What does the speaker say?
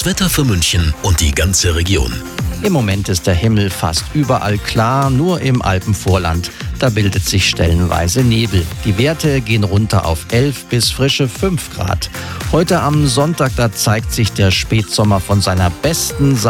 Das Wetter für München und die ganze Region. Im Moment ist der Himmel fast überall klar, nur im Alpenvorland. Da bildet sich stellenweise Nebel. Die Werte gehen runter auf 11 bis frische 5 Grad. Heute am Sonntag, da zeigt sich der Spätsommer von seiner besten Seite.